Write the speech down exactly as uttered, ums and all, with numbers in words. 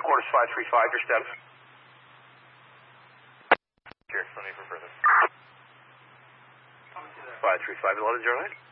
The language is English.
Headquarters five three five, your status. Here, let me for further. five three five, eleven zero nine.